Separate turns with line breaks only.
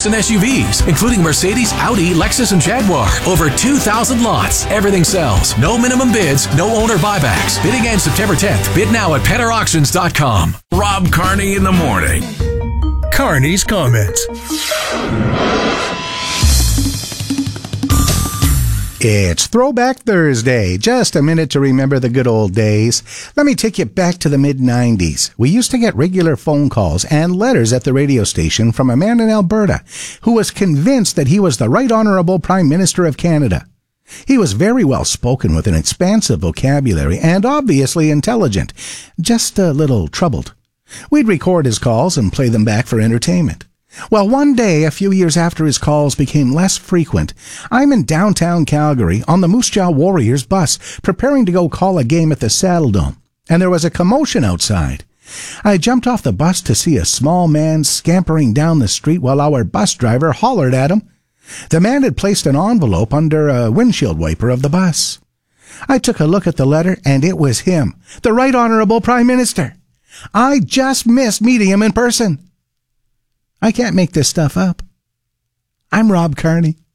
and SUVs, including Mercedes, Audi, Lexus, and Jaguar. Over 2,000 lots. Everything sells. No minimum bids, no owner buybacks. Bidding ends September 10th. Bid now at PetterAuctions.com.
Rob Carney in the morning.
Carney's Comments.
It's Throwback Thursday. Just a minute to remember the good old days. Let me take you back to the mid-90s. We used to get regular phone calls and letters at the radio station from a man in Alberta who was convinced that he was the Right Honourable Prime Minister of Canada. He was very well spoken with an expansive vocabulary and obviously intelligent, just a little troubled. We'd record his calls and play them back for entertainment. Well, one day, a few years after his calls became less frequent, I'm in downtown Calgary on the Moose Jaw Warriors bus, preparing to go call a game at the Saddle Dome, and there was a commotion outside. I jumped off the bus to see a small man scampering down the street while our bus driver hollered at him. The man had placed an envelope under a windshield wiper of the bus. I took a look at the letter, and it was him, the Right Honourable Prime Minister. I just missed meeting him in person. I can't make this stuff up. I'm Rob Carney.